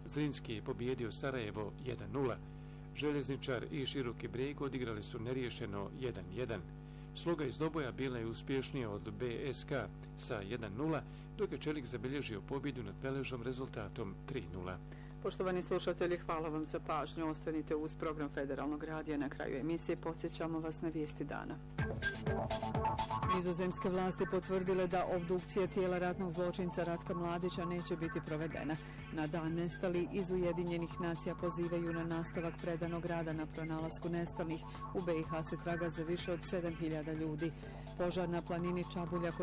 Zrinski je pobijedio Sarajevo 1:0. Željezničar i Široki Brijeg odigrali su neriješeno 1:1. Sloga iz Doboja bila je uspješnija od BSK sa 1:0, dok je Čelik zabilježio pobjedu nad Peležom rezultatom 3:0. Poštovani slušatelji, hvala vam za pažnju. Ostanite uz program Federalnog radija. Na kraju emisije podsjećamo vas na vijesti dana. Nizozemske vlasti potvrdile da obdukcija tijela ratnog zločinca Ratka Mladića neće biti provedena. Na dan nestali iz Ujedinjenih nacija pozivaju na nastavak predanog rada na pronalasku nestalih. U BiH se traga za više od 7.000 ljudi. Požar na planini Čabulja